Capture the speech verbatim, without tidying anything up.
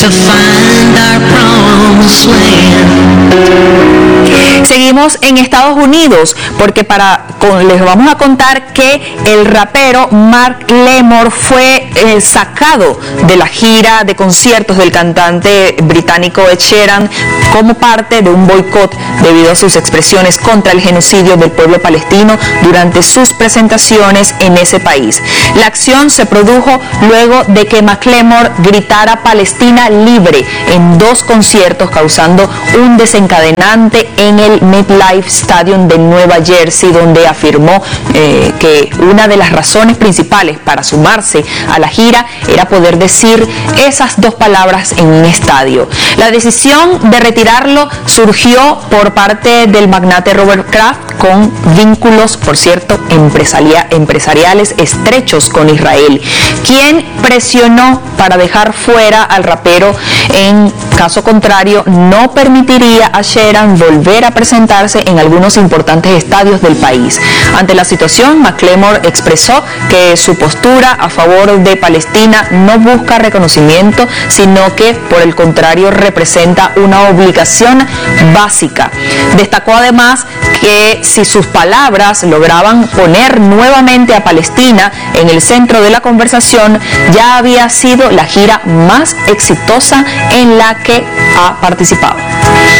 to find our promised land. Seguimos en Estados Unidos porque para con, les vamos a contar que el rapero Macklemore fue eh, sacado de la gira de conciertos del cantante británico Ed Sheeran como parte de un boicot debido a sus expresiones contra el genocidio del pueblo palestino durante sus presentaciones en ese país. La acción se produjo luego de que Macklemore gritara Palestina libre en dos conciertos, causando un desencadenante en el MetLife Stadium de Nueva Jersey, donde afirmó eh, que una de las razones principales para sumarse a la gira era poder decir esas dos palabras en un estadio. La decisión de retirarlo surgió por parte del magnate Robert Kraft, con vínculos, por cierto, empresaria, empresariales estrechos con Israel, quien presionó para dejar fuera al rapero. En caso contrario, no permitiría a Sheeran volver a presentarse en algunos importantes estadios del país. Ante la situación, Macklemore expresó que su postura a favor de Palestina no busca reconocimiento, sino que, por el contrario, representa una obligación básica. Destacó además que si sus palabras lograban poner nuevamente a Palestina en el centro de la conversación, ya había sido la gira más exitosa en la que ha participado.